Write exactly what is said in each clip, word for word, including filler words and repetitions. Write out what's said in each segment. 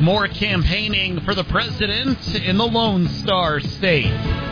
More campaigning for the president in the Lone Star State.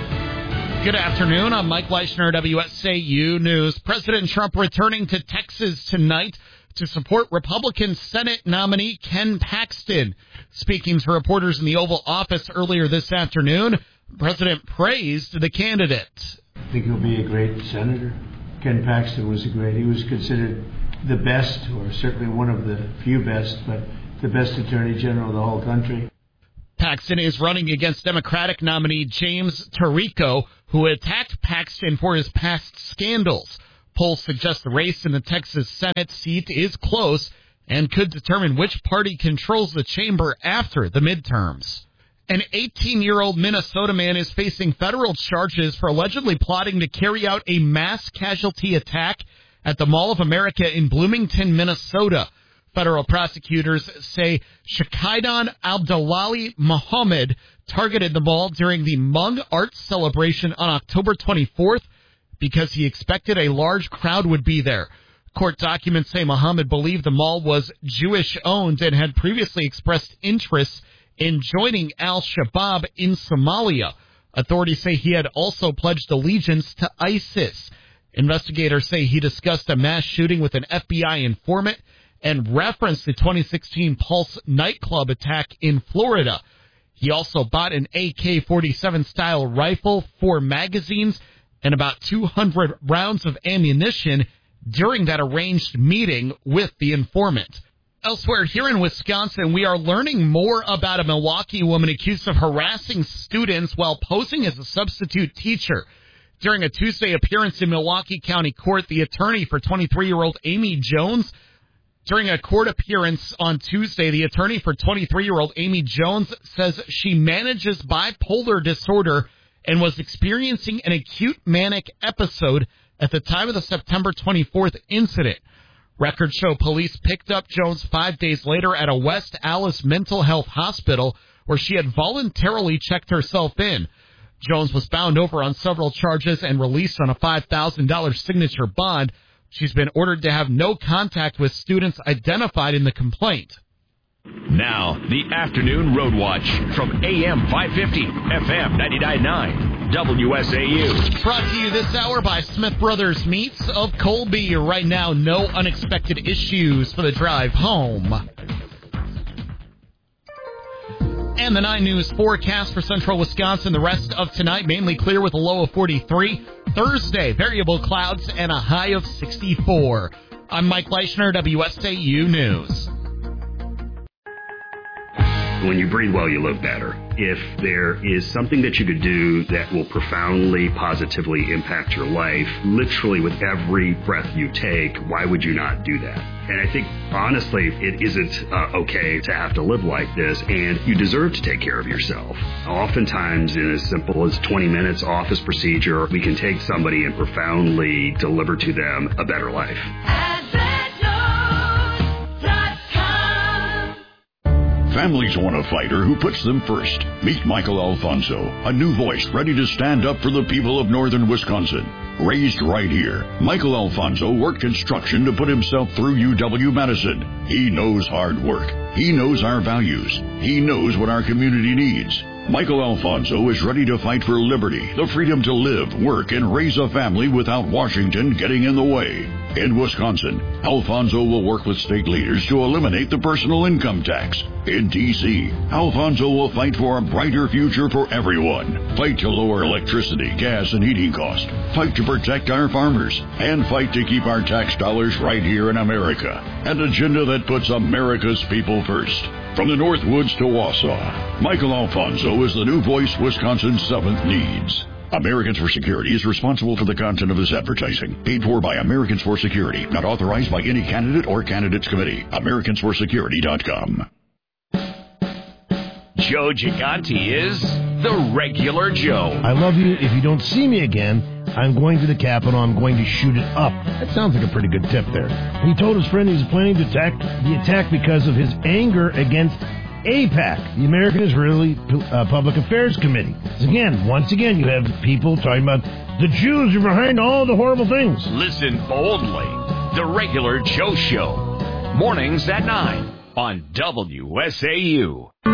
Good afternoon. I'm Mike Leishner, W S A U News. President Trump returning to Texas tonight to support Republican Senate nominee Ken Paxton. Speaking to reporters in the Oval Office earlier this afternoon, the president praised the candidate. I think he'll be a great senator. Ken Paxton was a great, he was considered the best, or certainly one of the few best, but the best attorney general of the whole country. Paxton is running against Democratic nominee James Tirico, who attacked Paxton for his past scandals. Polls suggest the race in the Texas Senate seat is close and could determine which party controls the chamber after the midterms. An eighteen-year-old Minnesota man is facing federal charges for allegedly plotting to carry out a mass casualty attack at the Mall of America in Bloomington, Minnesota. Federal prosecutors say Shakaidan Abdullahi Muhammad targeted the mall during the Hmong Arts celebration on October twenty-fourth because he expected a large crowd would be there. Court documents say Muhammad believed the mall was Jewish-owned and had previously expressed interest in joining al-Shabaab in Somalia. Authorities say he had also pledged allegiance to ISIS. Investigators say he discussed a mass shooting with an F B I informant and referenced the twenty sixteen Pulse nightclub attack in Florida. He also bought an A K forty-seven style rifle, four magazines, and about two hundred rounds of ammunition during that arranged meeting with the informant. Elsewhere, here in Wisconsin, we are learning more about a Milwaukee woman accused of harassing students while posing as a substitute teacher. During a Tuesday appearance in Milwaukee County Court, the attorney for twenty-three-year-old Amy Jones During a court appearance on Tuesday, the attorney for twenty-three-year-old Amy Jones says she manages bipolar disorder and was experiencing an acute manic episode at the time of the September twenty-fourth incident. Records show police picked up Jones five days later at a West Allis mental health hospital where she had voluntarily checked herself in. Jones was bound over on several charges and released on a five thousand dollars signature bond. She's been ordered to have no contact with students identified in the complaint. Now, the Afternoon Road Watch from A M five fifty, F M ninety-nine point nine, W S A U. Brought to you this hour by Smith Brothers Meats of Colby. Right now, no unexpected issues for the drive home. And the nine News forecast for central Wisconsin. The rest of tonight, mainly clear with a low of forty-three. Thursday, variable clouds and a high of sixty-four. I'm Mike Leishner, W S A U News. When you breathe well, you live better. If there is something that you could do that will profoundly, positively impact your life, literally with every breath you take, why would you not do that? And I think, honestly, it isn't uh, okay to have to live like this, and you deserve to take care of yourself. Oftentimes, in as simple as twenty minutes office procedure, we can take somebody and profoundly deliver to them a better life. Families want a fighter who puts them first. Meet Michael Alfonso, a new voice ready to stand up for the people of northern Wisconsin. Raised right here, Michael Alfonso worked construction to put himself through U W-Madison. He knows hard work. He knows our values. He knows what our community needs. Michael Alfonso is ready to fight for liberty, the freedom to live, work, and raise a family without Washington getting in the way. In Wisconsin, Alfonso will work with state leaders to eliminate the personal income tax. In D C, Alfonso will fight for a brighter future for everyone. Fight to lower electricity, gas, and heating costs. Fight to protect our farmers. And fight to keep our tax dollars right here in America. An agenda that puts America's people first. From the Northwoods to Wausau, Michael Alfonso is the new voice Wisconsin seventh needs. Americans for Security is responsible for the content of this advertising. Paid for by Americans for Security. Not authorized by any candidate or candidates committee. Americans for Security dot com. Joe Gigante is the regular Joe. I love you. If you don't see me again, I'm going to the Capitol. I'm going to shoot it up. That sounds like a pretty good tip there. He told his friend he was planning to attack the attack because of his anger against A PAC, the American Israeli uh, Public Affairs Committee. Again, once again, you have people talking about the Jews are behind all the horrible things. Listen boldly. The regular Joe Show. Mornings at nine. on W S A U.